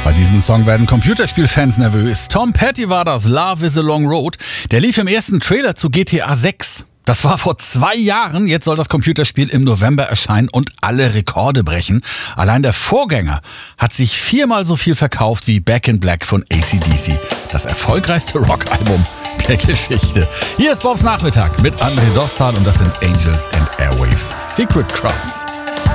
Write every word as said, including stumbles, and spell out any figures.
Bei diesem Song werden Computerspielfans nervös. Tom Petty war das, Love is a Long Road. Der lief im ersten Trailer zu G T A sechs. Das war vor zwei Jahren. Jetzt soll das Computerspiel im November erscheinen und alle Rekorde brechen. Allein der Vorgänger hat sich viermal so viel verkauft wie Back in Black von A C D C. Das erfolgreichste Rockalbum der Geschichte. Hier ist Bobs Nachmittag mit André Dostal und das sind Angels and Airwaves. Secret Crumbs.